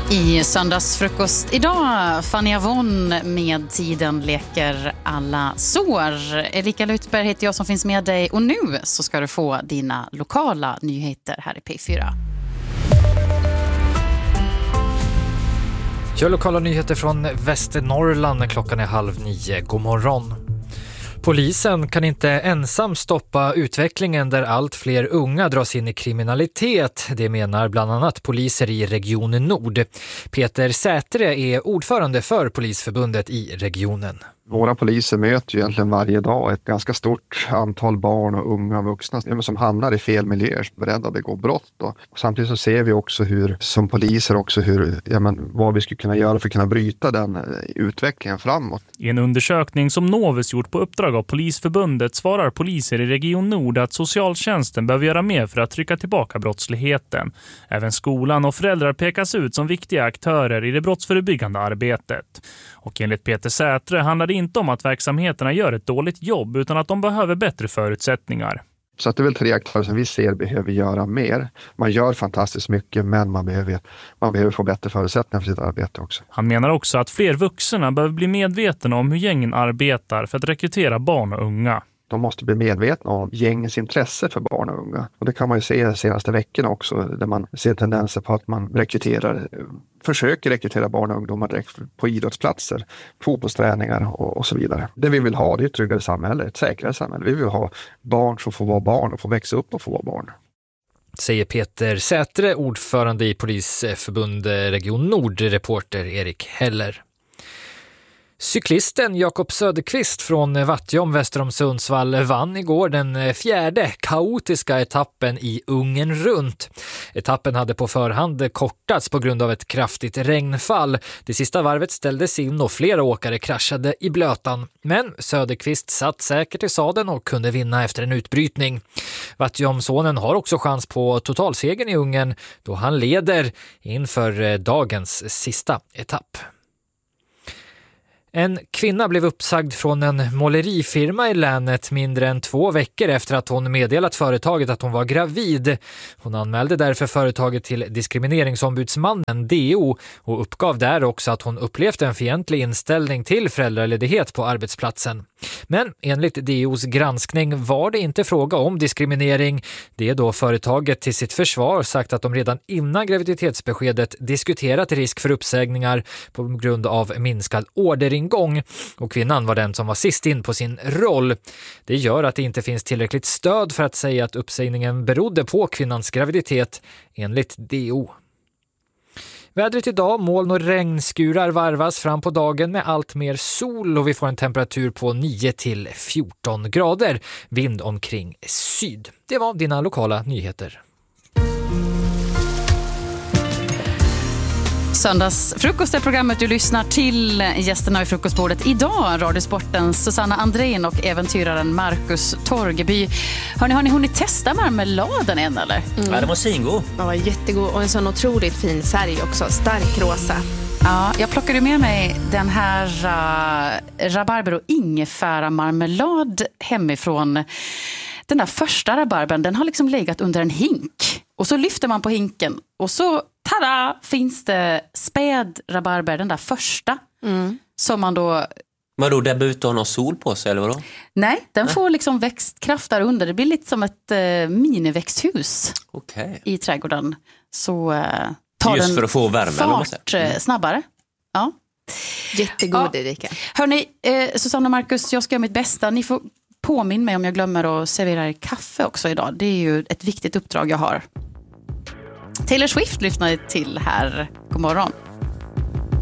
I söndagsfrukost idag, Fanny Avon med Tiden leker alla sår. Erika Lutberg heter jag som finns med dig och nu så ska du få dina lokala nyheter här i P4. Kör lokala nyheter från Västernorrland, klockan är 8:30. God morgon. Polisen kan inte ensam stoppa utvecklingen där allt fler unga dras in i kriminalitet. Det menar bland annat poliser i Region Nord. Peter Sätre är ordförande för Polisförbundet i regionen. Våra poliser möter ju egentligen varje dag ett ganska stort antal barn och unga vuxna som hamnar i fel miljöer, beredda att begå brott. Och samtidigt så ser vi också som poliser vad vi skulle kunna göra för att kunna bryta den utvecklingen framåt. I en undersökning som Novus gjort på uppdrag av Polisförbundet svarar poliser i Region Nord att socialtjänsten behöver göra mer för att trycka tillbaka brottsligheten. Även skolan och föräldrar pekas ut som viktiga aktörer i det brottsförebyggande arbetet. Och enligt Peter Sätre handlar det inte om att verksamheterna gör ett dåligt jobb utan att de behöver bättre förutsättningar. Så att det är väl 3 aktörer som vi ser behöver göra mer. Man gör fantastiskt mycket men man behöver få bättre förutsättningar för sitt arbete också. Han menar också att fler vuxna behöver bli medvetna om hur gängen arbetar för att rekrytera barn och unga. De måste bli medvetna om gängens intresse för barn och unga. Och det kan man ju se de senaste veckorna också där man ser tendenser på att man försöker rekrytera barn och ungdomar direkt på idrottsplatser, fotbollsträningar och så vidare. Det vi vill ha det är ett tryggare samhälle, ett säkrare samhälle. Vi vill ha barn som får vara barn och får växa upp och få vara barn. Säger Peter Sätre, ordförande i Polisförbundet Region Nord, reporter Erik Heller. Cyklisten Jakob Söderqvist från Vattjom väster om Sundsvall vann igår den 4:e kaotiska etappen i Ungern runt. Etappen hade på förhand kortats på grund av ett kraftigt regnfall. Det sista varvet ställdes in och flera åkare kraschade i blötan. Men Söderqvist satt säkert i sadeln och kunde vinna efter en utbrytning. Vattjomsonen har också chans på totalsegern i Ungern då han leder inför dagens sista etapp. En kvinna blev uppsagd från en målerifirma i länet mindre än 2 veckor efter att hon meddelat företaget att hon var gravid. Hon anmälde därför företaget till diskrimineringsombudsmannen DO och uppgav där också att hon upplevt en fientlig inställning till föräldraledighet på arbetsplatsen. Men enligt DOs granskning var det inte fråga om diskriminering. Det är då företaget till sitt försvar sagt att de redan innan graviditetsbeskedet diskuterat risk för uppsägningar på grund av minskad orderingång och kvinnan var den som var sist in på sin roll. Det gör att det inte finns tillräckligt stöd för att säga att uppsägningen berodde på kvinnans graviditet enligt DO. Vädret idag, moln och regnskurar varvas fram på dagen med allt mer sol och vi får en temperatur på 9-14 grader. Vind omkring syd. Det var dina lokala nyheter. Söndagsfrukost är programmet du lyssnar till. Gästerna i frukostbordet idag, Radiosportens Susanna Andrén och äventyraren Marcus Torgeby. Har ni hunnit testa marmeladen än eller? Ja, den var svingod. Ja, jättegod och en sån otroligt fin färg också, stark rosa. Ja, jag plockade med mig den här rabarber och ingefära marmelad hemifrån. Den där första rabarbern, den har liksom legat under en hink. Och så lyfter man på hinken och så, tada, finns det späd rabarber, den där första. Som man då... Vadå, där behöver inte ha någon sol på sig eller vadå? Nej, den får liksom växtkraft där under. Det blir lite som ett miniväxthus i trädgården. Så tar just den för att få värme, fart snabbare. Ja. Jättegod, Erika. Hörrni, Susanna och Marcus, jag ska göra mitt bästa. Ni får påminna mig om jag glömmer att servera kaffe också idag. Det är ju ett viktigt uppdrag jag har. Taylor Swift lyssnar till här. God morgon.